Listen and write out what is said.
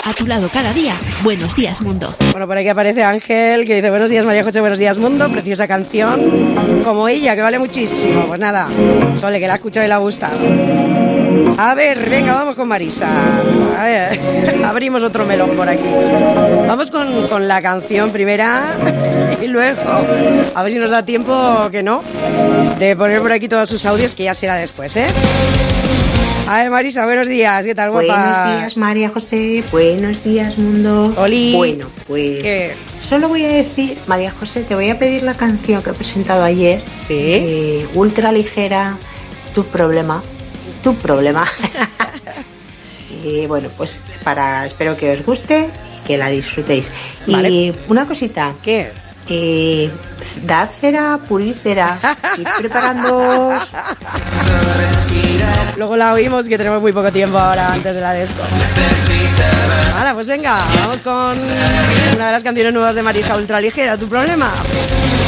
A tu lado cada día. Buenos días, mundo. Bueno, por aquí aparece Ángel, que dice: buenos días, María José, buenos días, mundo. Preciosa canción, como ella, que vale muchísimo. Pues nada, Sole, que la ha escuchado y le ha gustado. A ver, venga, vamos con Marisa. A ver, abrimos otro melón por aquí. Vamos con la canción primera y luego a ver si nos da tiempo, que no, de poner por aquí todos sus audios, que ya será después, ¿eh? A ver, Marisa, buenos días, ¿qué tal, guapa? Buenos días, María José, buenos días, mundo. Oli. Bueno, pues ¿qué? Solo voy a decir, María José, te voy a pedir la canción que he presentado ayer. Sí. Ultra ligera, tu problema. Bueno, pues espero que os guste y que la disfrutéis. Vale. Y una cosita. ¿Qué? Dad cera, pulir cera, id preparándoos. Luego la oímos, que tenemos muy poco tiempo ahora antes de la disco. Vale, pues venga, vamos con una de las canciones nuevas de Marisa, Ultra ligera, tu problema.